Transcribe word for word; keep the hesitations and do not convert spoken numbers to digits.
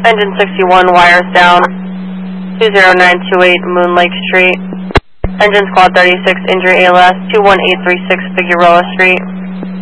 Engine sixty-one, wires down. two zero nine two eight Moon Lake Street. Engine Squad thirty-six, injury A L S two one eight three six Figueroa Street.